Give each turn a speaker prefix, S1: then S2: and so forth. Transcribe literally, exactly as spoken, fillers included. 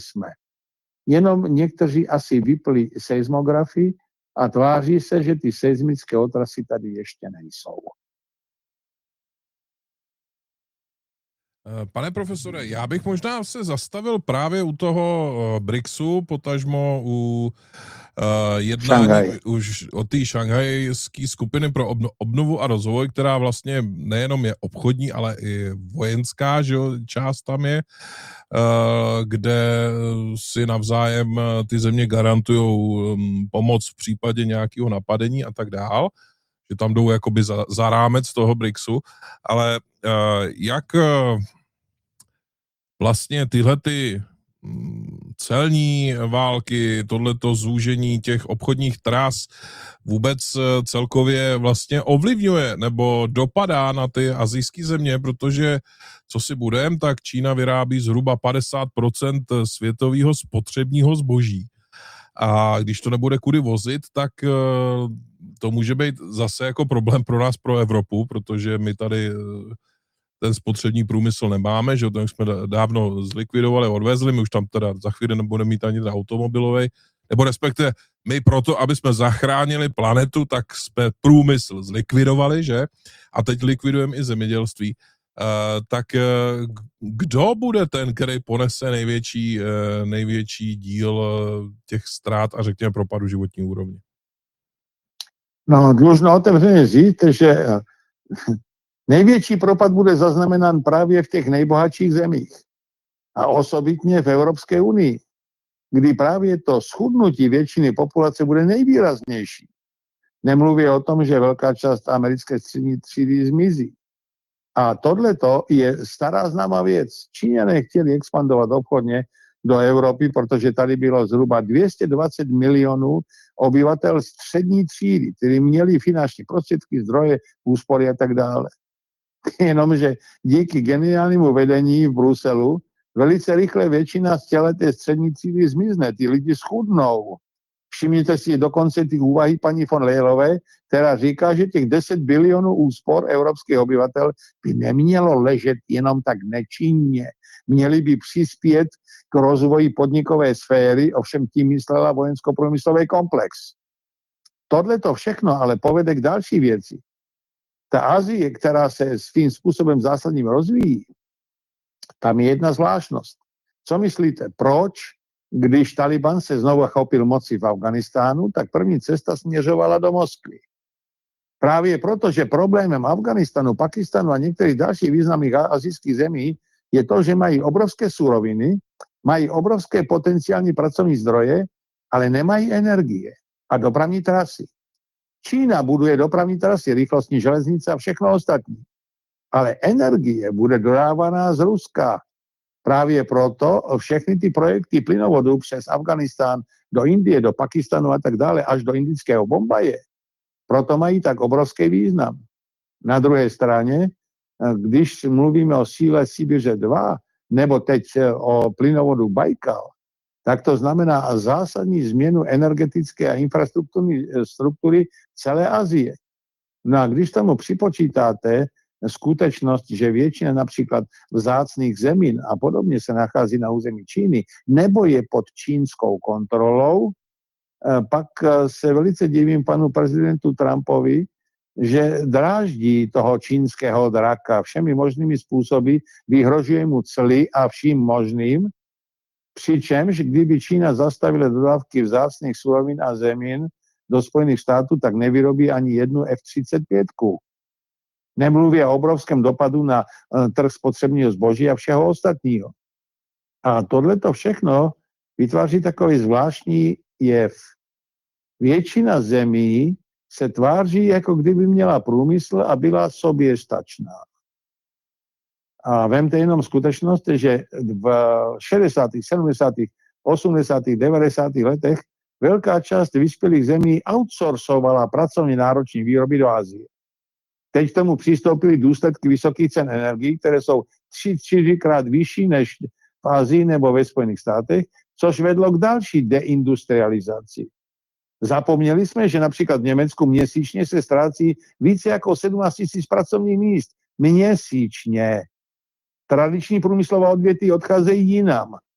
S1: jsme. Jenom někteří asi vypli seismografy a tváří se, že ty seismické otrasy tady ještě nejsou.
S2: Pane profesore, já bych možná se zastavil právě u toho BRICSu, potažmo u uh, jednání
S1: Šanghaj.
S2: už o té šanghajské skupiny pro obnovu a rozvoj, která vlastně nejenom je obchodní, ale i vojenská, že jo, část tam je, uh, kde si navzájem ty země garantují um, pomoc v případě nějakého napadení a tak dál, že tam jdou jakoby za, za rámec toho BRICSu, ale uh, jak uh, vlastně tyhle ty celní války, tohleto zúžení těch obchodních tras vůbec celkově vlastně ovlivňuje nebo dopadá na ty asijské země, protože co si budem, tak Čína vyrábí zhruba padesát procent světového spotřebního zboží. A když to nebude kudy vozit, tak to může být zase jako problém pro nás, pro Evropu, protože my tady ten spotřební průmysl nemáme, že to jsme dávno zlikvidovali, odvezli, my už tam teda za chvíli nebudeme mít ani ten automobilový, nebo respektive my proto, aby jsme zachránili planetu, tak jsme průmysl zlikvidovali, že? A teď likvidujeme i zemědělství. Uh, tak uh, kdo bude ten, který ponese největší, uh, největší díl uh, těch ztrát a řekněme propadu životní úrovně?
S1: No, dlužno otevřeně říct, že největší propad bude zaznamenán právě v těch nejbohatších zemích a osobitně v Evropské unii, kdy právě to schudnutí většiny populace bude nejvýraznější. Nemluví o tom, že velká část americké střední třídy zmizí. A tohleto je stará známá věc. Číňané chtěli expandovat obchodně do Evropy, protože tady bylo zhruba dvě stě dvacet milionů obyvatel střední třídy, kteří měli finanční prostředky, zdroje, úspory a tak dále. Jenomže díky geniálnímu vedení v Bruselu velice rychle většina z té střední třídy zmizne. Ty lidi schudnou. Všimněte si dokonce ty úvahy paní von Leyelové, která říká, že těch deset bilionů úspor evropských obyvatel by nemělo ležet jenom tak nečinně. Měli by přispět k rozvoji podnikové sféry, ovšem tím myslela vojensko-průmyslový komplex. Tohle to všechno ale povede k další věci. Ta Asie, která se svým způsobem zásadním rozvíjí, tam je jedna zvláštnost. Co myslíte, proč, když Taliban se znovu chopil moci v Afganistánu, tak první cesta směřovala do Moskvy? Právě proto, že problémem Afganistanu, Pakistanu a některých dalších významných asijských zemí je to, že mají obrovské suroviny, mají obrovské potenciální pracovní zdroje, ale nemají energie a dopravní trasy. Čína buduje dopravní trasy, rychlostní železnice a všechno ostatní. Ale energie bude dodávaná z Ruska. Právě proto všechny ty projekty plynovodů přes Afganistán do Indie, do Pakistanu a tak dále, až do indického Bombaje, proto mají tak obrovský význam. Na druhé straně, když mluvíme o síle Sibiře dva, nebo teď o plynovodu Bajkal, tak to znamená zásadní změnu energetické a infrastrukturní struktury celé Asie. No a když tomu připočítáte skutečnost, že většina například vzácných zemin a podobně se nachází na území Číny, nebo je pod čínskou kontrolou, pak se velice divím panu prezidentu Trumpovi, že dráždí toho čínského draka všemi možnými způsoby, vyhrožuje mu cly a vším možným, přičemž kdyby Čína zastavila dodávky vzácných surovin a zemin do Spojených států, tak nevyrobí ani jednu F třicet pět. Nemluví o obrovském dopadu na trh spotřebního zboží a všeho ostatního. A tohleto všechno vytváří takový zvláštní jev. Většina zemí se tváří, jako kdyby měla průmysl a byla soběstačná. A vemte jenom skutečnost, že v šedesátých, sedmdesátých, osmdesátých, devadesátých letech velká část vyspělých zemí outsourcovala pracovně náročné výroby do Asie. Teď k tomu přistoupily důsledky vysokých cen energií, které jsou tři, čtyřikrát vyšší než v Asii nebo ve Spojených státech, což vedlo k další deindustrializaci. Zapomněli jsme, že například v Německu měsíčně se ztrácí více jako sedmnáct tisíc pracovních míst. Měsíčně. Tradiční průmyslová odvětví odcházejí jinam.